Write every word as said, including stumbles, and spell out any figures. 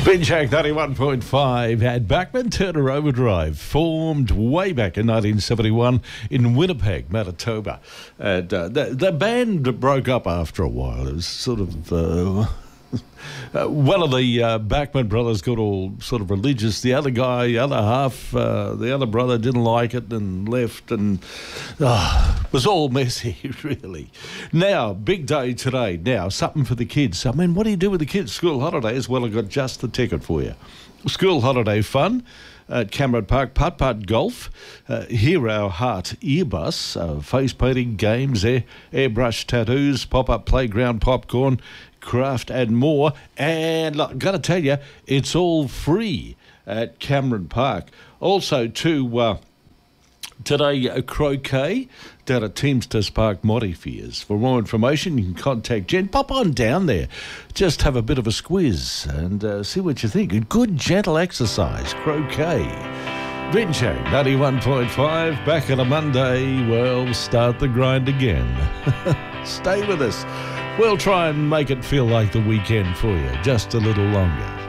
Binjack ninety-one point five had Bachman Turner Overdrive, formed way back in nineteen seventy-one in Winnipeg, Manitoba. And uh, the, the band broke up after a while. It was sort of... Uh, Uh, one of the uh, Bachman brothers got all sort of religious. The other guy, the other half, uh, the other brother didn't like it and left, and uh, it was all messy, really. Now, big day today. Now, something for the kids. I mean, what do you do with the kids? School holidays? Well, I've got just the ticket for you. School holiday fun at Cameron Park, putt-putt golf, uh, Hear Our Heart earbus, uh, face painting, games, air, airbrush tattoos, pop-up playground popcorn, craft and more. And look, I've got to tell you, it's all free at Cameron Park. Also, to uh, today, uh, croquet down at Teamsters Park, Montefiores. For more information, you can contact Jen. Pop on down there. Just have a bit of a squiz and uh, see what you think. A good, gentle exercise, croquet. Binjack ninety-one point five, back on a Monday. Well, start the grind again. Stay with us. We'll try and make it feel like the weekend for you, just a little longer.